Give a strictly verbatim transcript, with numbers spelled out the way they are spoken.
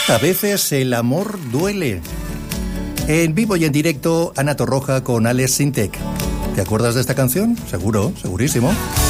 A veces el amor duele. En vivo y en directo, Ana Torroja con Alex Sintek. ¿Te acuerdas de esta canción? Seguro, segurísimo.